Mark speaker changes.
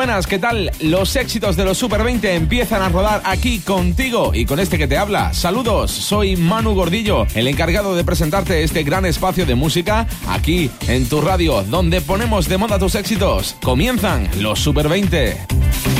Speaker 1: buenas, ¿qué tal? Los éxitos de los Super 20 empiezan a rodar aquí contigo y con este que te habla. Saludos, soy Manu Gordillo, el encargado de presentarte este gran espacio de música aquí en tu radio, donde ponemos de moda tus éxitos. Comienzan los Super 20.